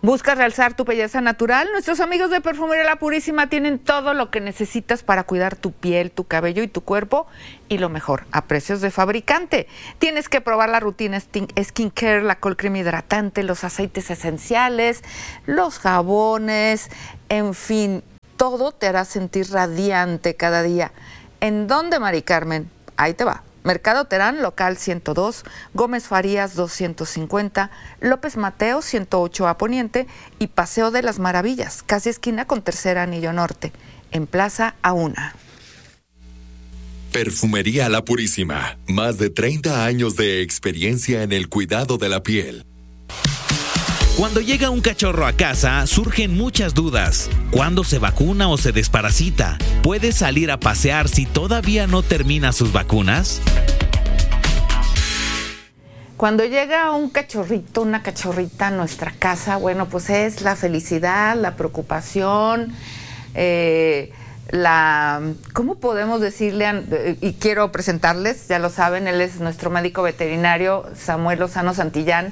¿Buscas realzar tu belleza natural? Nuestros amigos de Perfumería La Purísima tienen todo lo que necesitas para cuidar tu piel, tu cabello y tu cuerpo, y lo mejor, a precios de fabricante. Tienes que probar la rutina skincare, la cold cream hidratante, los aceites esenciales, los jabones, en fin, todo te hará sentir radiante cada día. ¿En dónde, Mari Carmen? Ahí te va. Mercado Terán, local 102, Gómez Farías 250, López Mateo 108A Poniente y Paseo de las Maravillas, casi esquina con Tercer Anillo Norte, en Plaza Auna. Perfumería La Purísima, más de 30 años de experiencia en el cuidado de la piel. Cuando llega un cachorro a casa, surgen muchas dudas. ¿Cuándo se vacuna o se desparasita? ¿Puede salir a pasear si todavía no termina sus vacunas? Cuando llega un cachorrito, una cachorrita a nuestra casa, bueno, pues es la felicidad, la preocupación, ¿cómo podemos decirle? Y quiero presentarles, ya lo saben, él es nuestro médico veterinario, Samuel Lozano Santillán.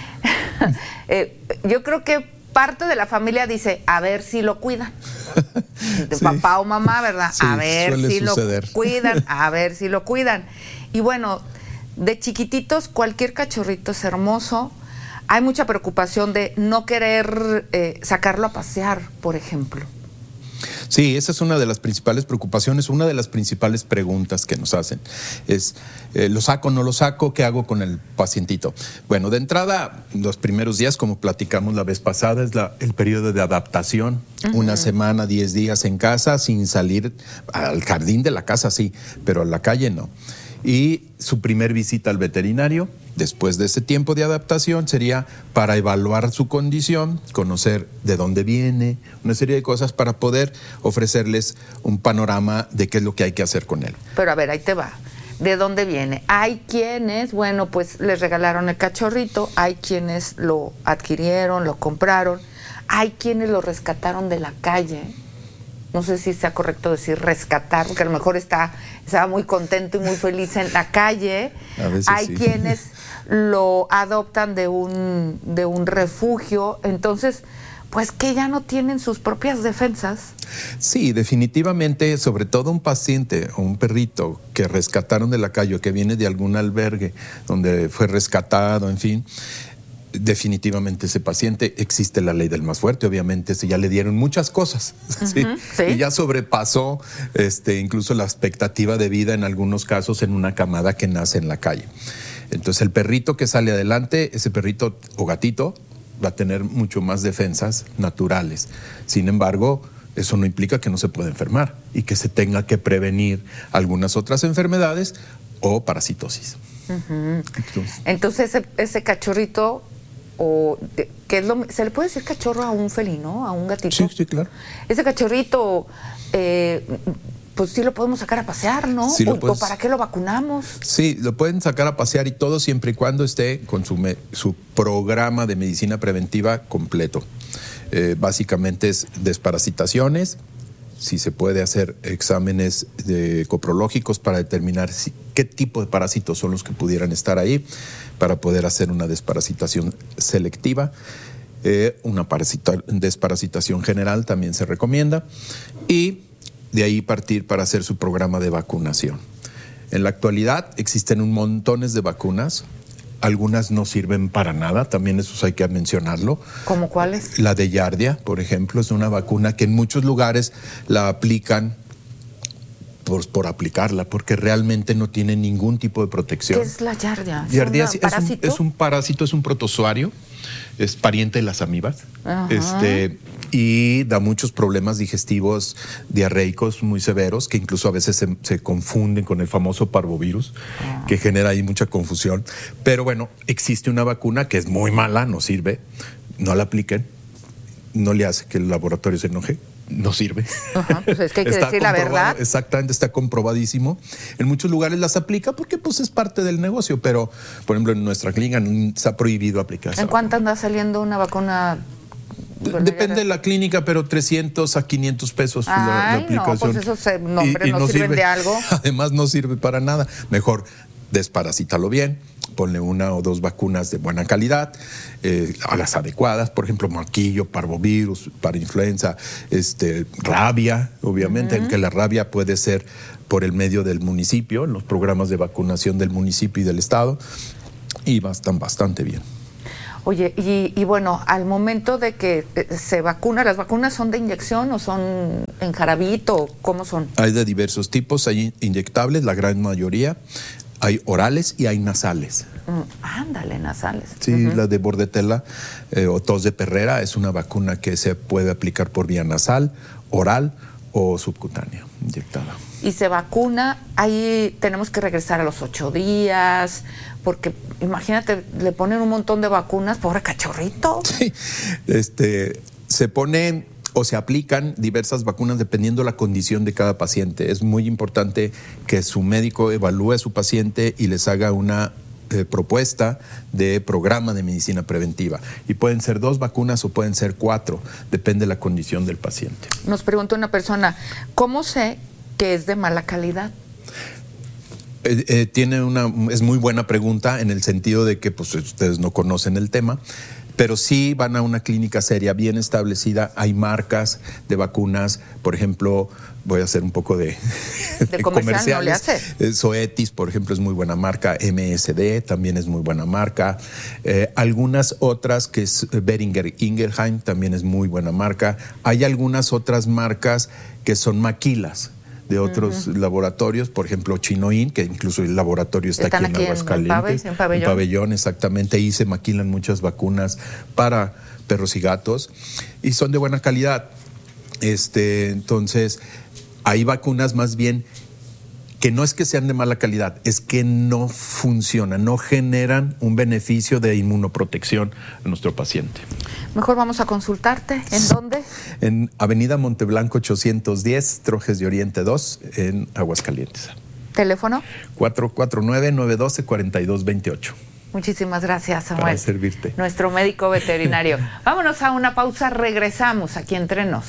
Yo creo que parte de la familia dice, a ver si lo cuidan. De sí. Papá o mamá, ¿verdad? Sí, a ver si suceder. Lo cuidan, a ver si lo cuidan. Y bueno, de chiquititos cualquier cachorrito es hermoso. Hay mucha preocupación de no querer sacarlo a pasear, por ejemplo. Sí, esa es una de las principales preocupaciones, una de las principales preguntas que nos hacen. Es, ¿lo saco, no lo saco? ¿Qué hago con el pacientito? Bueno, de entrada, los primeros días, como platicamos la vez pasada, es el periodo de adaptación. Una semana, 10 días en casa, sin salir al jardín de la casa, sí, pero a la calle no. Y su primer visita al veterinario, después de ese tiempo de adaptación, sería para evaluar su condición, conocer de dónde viene, una serie de cosas para poder ofrecerles un panorama de qué es lo que hay que hacer con él. Pero a ver, ahí te va. ¿De dónde viene? Hay quienes, bueno, pues les regalaron el cachorrito, hay quienes lo adquirieron, lo compraron, hay quienes lo rescataron de la calle. No sé si sea correcto decir rescatar, porque a lo mejor estaba muy contento y muy feliz en la calle. A veces hay sí. Quienes lo adoptan de un refugio, entonces, pues que ya no tienen sus propias defensas. Sí, definitivamente, sobre todo un paciente o un perrito que rescataron de la calle o que viene de algún albergue donde fue rescatado, en fin. Definitivamente ese paciente, existe la ley del más fuerte, obviamente, si ya le dieron muchas cosas, ¿sí? ¿Sí? Y ya sobrepasó incluso la expectativa de vida en algunos casos en una camada que nace en la calle. Entonces el perrito que sale adelante, ese perrito o gatito va a tener mucho más defensas naturales. Sin embargo, eso no implica que no se pueda enfermar y que se tenga que prevenir algunas otras enfermedades o parasitosis. Entonces ese cachorrito, ¿se le puede decir cachorro a un felino, a un gatito? Sí, sí, claro. Ese cachorrito, pues sí lo podemos sacar a pasear, ¿no? Sí, ¿O para qué lo vacunamos? Sí, lo pueden sacar a pasear y todo siempre y cuando esté con su programa de medicina preventiva completo. Básicamente es desparasitaciones, si se puede hacer exámenes coprológicos para determinar qué tipo de parásitos son los que pudieran estar ahí, para poder hacer una desparasitación selectiva. Una desparasitación general también se recomienda, y de ahí partir para hacer su programa de vacunación. En la actualidad existen un montones de vacunas. Algunas no sirven para nada, también eso hay que mencionarlo. ¿Cómo cuáles? La de Giardia, por ejemplo, es una vacuna que en muchos lugares la aplican por aplicarla, porque realmente no tiene ningún tipo de protección. ¿Qué es la Giardia? Giardia es un parásito, es un protozoario, es pariente de las amibas, y da muchos problemas digestivos, diarreicos muy severos, que incluso a veces se confunden con el famoso parvovirus, que genera ahí mucha confusión. Pero bueno, existe una vacuna que es muy mala, no sirve, no la apliquen, no le hace que el laboratorio se enoje, no sirve. Pues es que hay que decir la verdad. Exactamente, está comprobadísimo. En muchos lugares las aplica porque pues es parte del negocio, pero por ejemplo en nuestra clínica se ha prohibido aplicar. ¿En cuánto anda saliendo una vacuna? Depende de la clínica, pero 300 a 500 pesos la aplicación. No, pues esos nombres no sirven de algo. Además no sirve para nada. Mejor desparasítalo bien, ponle 1 o 2 vacunas de buena calidad, a las adecuadas, por ejemplo, maquillo, parvovirus, parainfluenza, rabia, obviamente, aunque la rabia puede ser por el medio del municipio, en los programas de vacunación del municipio y del estado, y están bastante bien. Oye, y bueno, al momento de que se vacuna, ¿las vacunas son de inyección o son en jarabito? ¿Cómo son? Hay de diversos tipos, hay inyectables, la gran mayoría, hay orales y hay nasales. Ándale, nasales. Sí, la de bordetela o tos de perrera es una vacuna que se puede aplicar por vía nasal, oral o subcutánea, inyectada. Y se vacuna, ahí tenemos que regresar a los 8 días, porque imagínate, le ponen un montón de vacunas, pobre cachorrito. Sí, se ponen o se aplican diversas vacunas dependiendo la condición de cada paciente. Es muy importante que su médico evalúe a su paciente y les haga una propuesta de programa de medicina preventiva. Y pueden ser 2 vacunas o pueden ser 4, depende de la condición del paciente. Nos pregunta una persona, ¿cómo sé que es de mala calidad? Es muy buena pregunta en el sentido de que pues, ustedes no conocen el tema, pero sí van a una clínica seria, bien establecida. Hay marcas de vacunas, por ejemplo, voy a hacer un poco de comerciales. No le hace. Zoetis, por ejemplo, es muy buena marca. MSD también es muy buena marca. Algunas otras, que es Boehringer Ingelheim, también es muy buena marca. Hay algunas otras marcas que son maquilas de otros laboratorios, por ejemplo, Chinoin, que incluso el laboratorio está aquí en Aguascalientes. En Pabellón, exactamente. Ahí se maquilan muchas vacunas para perros y gatos y son de buena calidad. Entonces, hay vacunas más bien que no es que sean de mala calidad, es que no funcionan, no generan un beneficio de inmunoprotección a nuestro paciente. Mejor vamos a consultarte. ¿En dónde? En Avenida Monteblanco 810, Trojes de Oriente 2, en Aguascalientes. ¿Teléfono? 449-912-4228. Muchísimas gracias, Samuel. Para servirte. Nuestro médico veterinario. Vámonos a una pausa, regresamos aquí entre nos.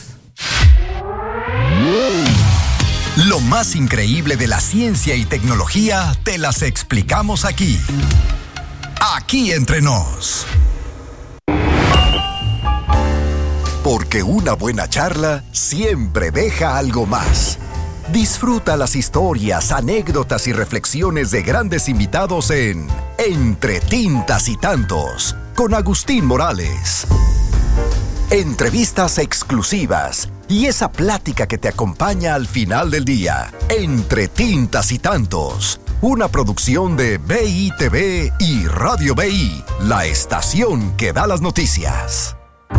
Lo más increíble de la ciencia y tecnología te las explicamos aquí. Aquí entre nos. Porque una buena charla siempre deja algo más. Disfruta las historias, anécdotas y reflexiones de grandes invitados en Entre Tintas y Tantos, con Agustín Morales. Entrevistas exclusivas y esa plática que te acompaña al final del día. Entre Tintas y Tantos, una producción de BITV y Radio BI, la estación que da las noticias.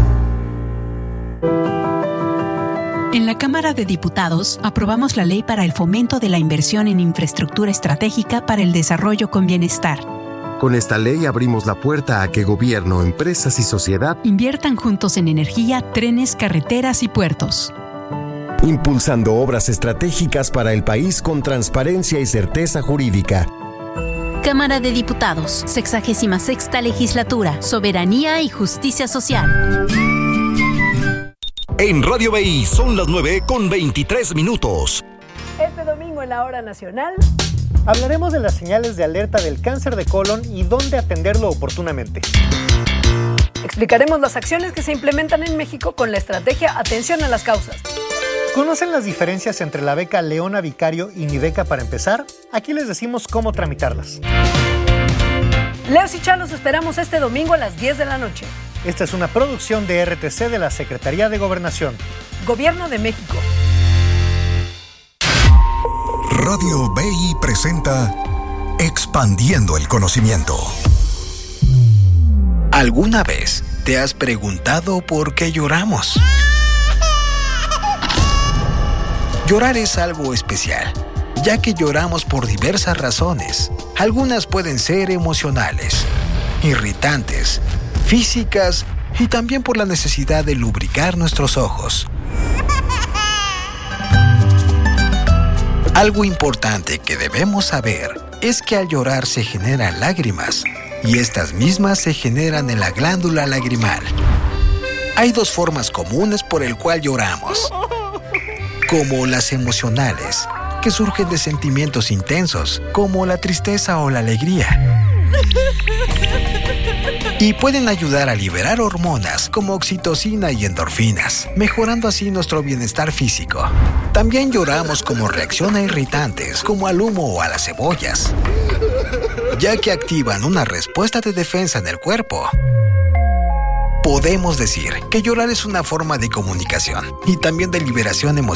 En la Cámara de Diputados aprobamos la Ley para el Fomento de la Inversión en Infraestructura Estratégica para el Desarrollo con Bienestar. Con esta ley abrimos la puerta a que gobierno, empresas y sociedad inviertan juntos en energía, trenes, carreteras y puertos. Impulsando obras estratégicas para el país con transparencia y certeza jurídica. Cámara de Diputados, 66ª Legislatura, Soberanía y Justicia Social. En Radio BI son las 9:23. Este domingo en la Hora Nacional hablaremos de las señales de alerta del cáncer de colon y dónde atenderlo oportunamente. Explicaremos las acciones que se implementan en México con la estrategia Atención a las Causas. ¿Conocen las diferencias entre la beca Leona Vicario y Mi Beca para empezar? Aquí les decimos cómo tramitarlas. Leos y Chalos esperamos este domingo a las 10 de la noche. Esta es una producción de RTC de la Secretaría de Gobernación. Gobierno de México. Radio BI presenta Expandiendo el Conocimiento. ¿Alguna vez te has preguntado por qué lloramos? Llorar es algo especial, ya que lloramos por diversas razones. Algunas pueden ser emocionales, irritantes, físicas y también por la necesidad de lubricar nuestros ojos. Algo importante que debemos saber es que al llorar se generan lágrimas y estas mismas se generan en la glándula lagrimal. Hay 2 formas comunes por el cual lloramos, como las emocionales, que surgen de sentimientos intensos, como la tristeza o la alegría. y pueden ayudar a liberar hormonas como oxitocina y endorfinas, mejorando así nuestro bienestar físico. También lloramos como reacción a irritantes como al humo o a las cebollas, ya que activan una respuesta de defensa en el cuerpo. Podemos decir que llorar es una forma de comunicación y también de liberación emocional.